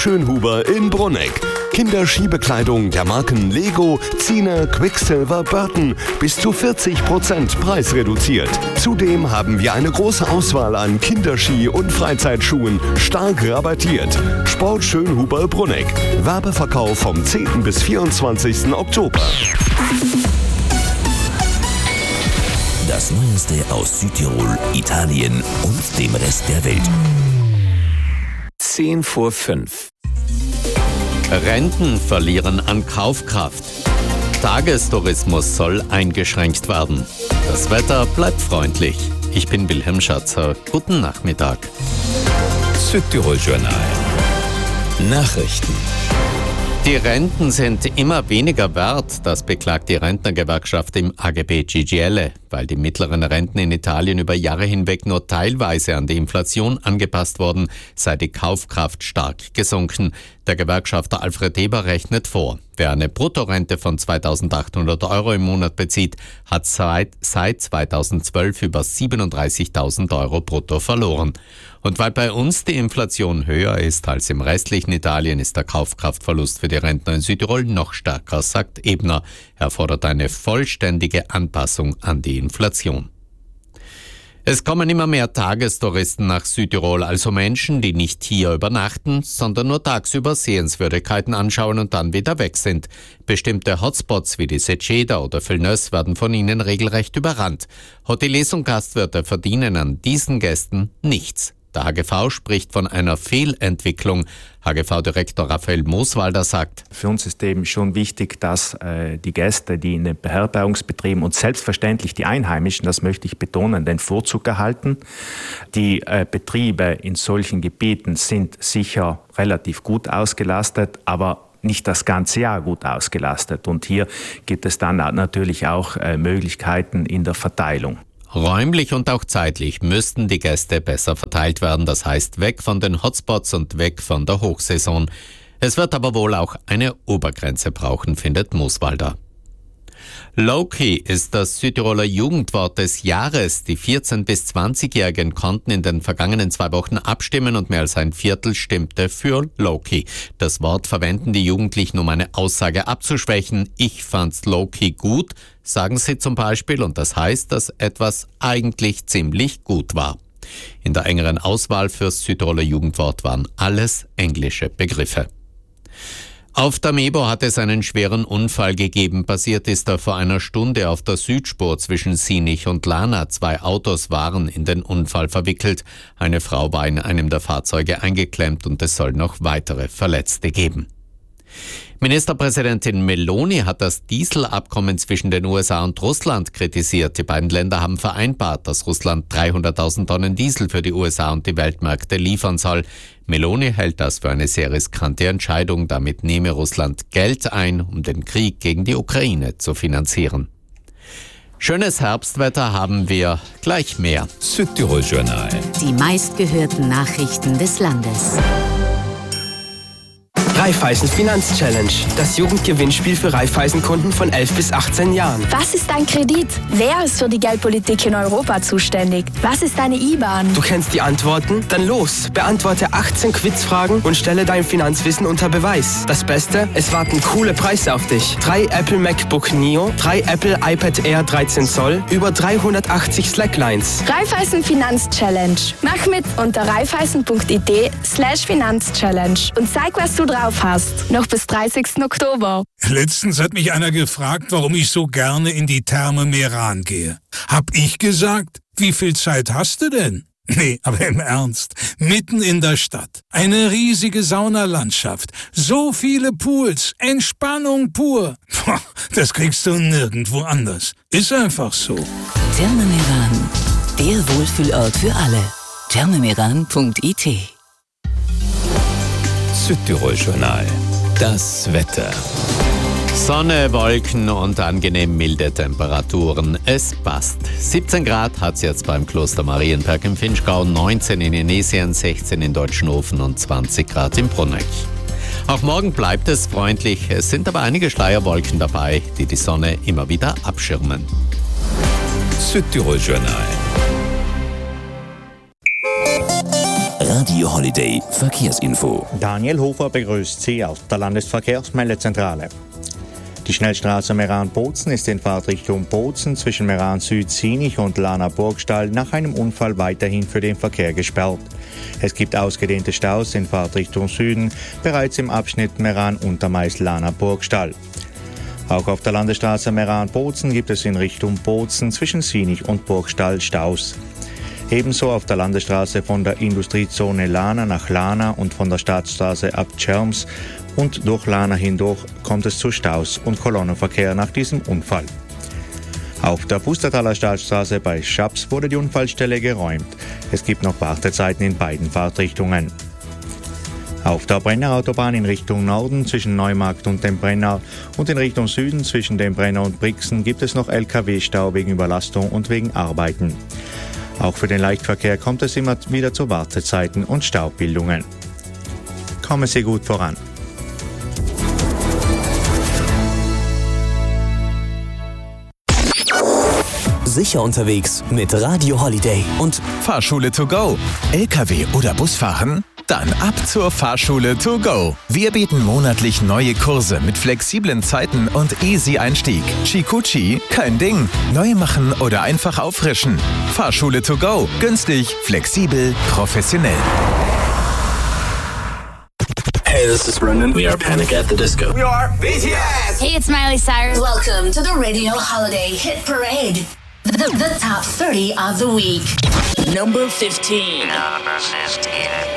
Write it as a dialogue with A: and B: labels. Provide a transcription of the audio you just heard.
A: Schönhuber in Brunegg. Kinderschiebekleidung der Marken Lego, Ziene, Quicksilver, Burton bis zu 40% preisreduziert. Zudem haben wir eine große Auswahl an Kinderski- und Freizeitschuhen, stark rabattiert. Sport Schönhuber Brunegg. Werbeverkauf vom 10. bis 24. Oktober.
B: Das Neueste aus Südtirol, Italien und dem Rest der Welt.
C: 10 vor 5.
D: Renten verlieren an Kaufkraft. Tagestourismus soll eingeschränkt werden. Das Wetter bleibt freundlich. Ich bin Wilhelm Schatzer. Guten Nachmittag.
C: Südtirol Journal. Nachrichten.
D: Die Renten sind immer weniger wert, das beklagt die Rentnergewerkschaft im AGB CGIL, weil die mittleren Renten in Italien über Jahre hinweg nur teilweise an die Inflation angepasst wurden, sei die Kaufkraft stark gesunken. Der Gewerkschafter Alfred Eber rechnet vor, wer eine Bruttorente von 2.800 Euro im Monat bezieht, hat seit 2012 über 37.000 Euro brutto verloren. Und weil bei uns die Inflation höher ist als im restlichen Italien, ist der Kaufkraftverlust für die Rentner in Südtirol noch stärker, sagt Ebner. Er fordert eine vollständige Anpassung an die Inflation. Es kommen immer mehr Tagestouristen nach Südtirol, also Menschen, die nicht hier übernachten, sondern nur tagsüber Sehenswürdigkeiten anschauen und dann wieder weg sind. Bestimmte Hotspots wie die Seceda oder Villeneuve werden von ihnen regelrecht überrannt. Hoteliers und Gastwirte verdienen an diesen Gästen nichts. Der HGV spricht von einer Fehlentwicklung. HGV-Direktor Raphael Mooswalder sagt:
E: Für uns ist eben schon wichtig, dass die Gäste, die in den Beherbergungsbetrieben und selbstverständlich die Einheimischen, das möchte ich betonen, den Vorzug erhalten. Die Betriebe in solchen Gebieten sind sicher relativ gut ausgelastet, aber nicht das ganze Jahr gut ausgelastet. Und hier gibt es dann natürlich auch Möglichkeiten in der Verteilung.
D: Räumlich und auch zeitlich müssten die Gäste besser verteilt werden, das heißt weg von den Hotspots und weg von der Hochsaison. Es wird aber wohl auch eine Obergrenze brauchen, findet Mooswalder. Low-Key ist das Südtiroler Jugendwort des Jahres. Die 14- bis 20-Jährigen konnten in den vergangenen 2 Wochen abstimmen und mehr als ein Viertel stimmte für Low-Key. Das Wort verwenden die Jugendlichen, um eine Aussage abzuschwächen. Ich fand's Low-Key gut, sagen sie zum Beispiel, und das heißt, dass etwas eigentlich ziemlich gut war. In der engeren Auswahl fürs Südtiroler Jugendwort waren alles englische Begriffe. Auf der Mebo hat es einen schweren Unfall gegeben. Passiert ist er vor einer Stunde auf der Südspur zwischen Sinich und Lana. 2 Autos waren in den Unfall verwickelt. Eine Frau war in einem der Fahrzeuge eingeklemmt und es soll noch weitere Verletzte geben. Ministerpräsidentin Meloni hat das Dieselabkommen zwischen den USA und Russland kritisiert. Die beiden Länder haben vereinbart, dass Russland 300.000 Tonnen Diesel für die USA und die Weltmärkte liefern soll. Meloni hält das für eine sehr riskante Entscheidung. Damit nehme Russland Geld ein, um den Krieg gegen die Ukraine zu finanzieren. Schönes Herbstwetter haben wir, gleich mehr.
C: Südtirol Journal.
F: Die meistgehörten Nachrichten des Landes.
G: Raiffeisen Finanzchallenge, das Jugendgewinnspiel für Raiffeisen-Kunden von 11 bis 18 Jahren.
H: Was ist ein Kredit? Wer ist für die Geldpolitik in Europa zuständig? Was ist eine IBAN?
G: Du kennst die Antworten? Dann los! Beantworte 18 Quizfragen und stelle dein Finanzwissen unter Beweis. Das Beste? Es warten coole Preise auf dich. 3 Apple MacBook Neo, 3 Apple iPad Air 13 Zoll, über 380 Slacklines.
H: Raiffeisen Finanzchallenge. Mach mit unter raiffeisen.it/Finanzchallenge und zeig, was du drauf hast. Noch bis 30. Oktober.
I: Letztens hat mich einer gefragt, warum ich so gerne in die Therme Meran gehe. Hab ich gesagt, wie viel Zeit hast du denn? Nee, aber im Ernst, mitten in der Stadt. Eine riesige Saunalandschaft, so viele Pools, Entspannung pur. Das kriegst du nirgendwo anders. Ist einfach so.
F: Therme Meran, der Wohlfühlort für alle. thermemeran.it.
C: Südtirol Journal. Das Wetter.
D: Sonne, Wolken und angenehm milde Temperaturen. Es passt. 17 Grad hat es jetzt beim Kloster Marienberg im Vinschgau, 19 in Inesien, 16 in Deutschenhofen und 20 Grad in Brunegg. Auch morgen bleibt es freundlich. Es sind aber einige Schleierwolken dabei, die die Sonne immer wieder abschirmen.
C: Südtirol Journal.
B: Radio Holiday Verkehrsinfo.
J: Daniel Hofer begrüßt Sie aus der Landesverkehrsmeldezentrale. Die Schnellstraße Meran-Bozen ist in Fahrtrichtung Bozen zwischen Meran Süd-Sinich und Lana-Burgstall nach einem Unfall weiterhin für den Verkehr gesperrt. Es gibt ausgedehnte Staus in Fahrtrichtung Süden, bereits im Abschnitt Meran-Untermeis-Lana-Burgstall. Auch auf der Landesstraße Meran-Bozen gibt es in Richtung Bozen zwischen Sinich und Burgstall Staus. Ebenso auf der Landesstraße von der Industriezone Lana nach Lana und von der Stadtstraße ab Tschirms und durch Lana hindurch kommt es zu Staus und Kolonnenverkehr nach diesem Unfall. Auf der Pustertaler Stadtstraße bei Schaps wurde die Unfallstelle geräumt. Es gibt noch Wartezeiten in beiden Fahrtrichtungen. Auf der Brenner Autobahn in Richtung Norden zwischen Neumarkt und dem Brenner und in Richtung Süden zwischen dem Brenner und Brixen gibt es noch Lkw-Stau wegen Überlastung und wegen Arbeiten. Auch für den Leichtverkehr kommt es immer wieder zu Wartezeiten und Staubildungen. Kommen Sie gut voran.
K: Sicher unterwegs mit Radio Holiday und
L: Fahrschule to go. LKW oder Busfahren? Dann ab zur Fahrschule to go. Wir bieten monatlich neue Kurse mit flexiblen Zeiten und easy Einstieg. Chikuchi, kein Ding. Neu machen oder einfach auffrischen. Fahrschule to go. Günstig, flexibel, professionell.
M: Hey, this is Brendan. We are Panic at the Disco.
N: We are BTS.
O: Hey, it's Miley Cyrus. Welcome to the Radio Holiday Hit Parade. The top 30 of the week.
N: Number 15.